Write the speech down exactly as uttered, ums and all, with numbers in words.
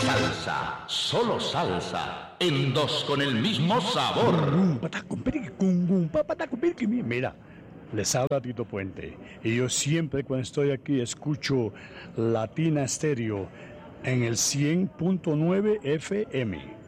Salsa, solo salsa, en dos con el mismo sabor. Mira, les habla Tito Puente. Y yo siempre cuando estoy aquí escucho Latina Stereo en el cien punto nueve F M.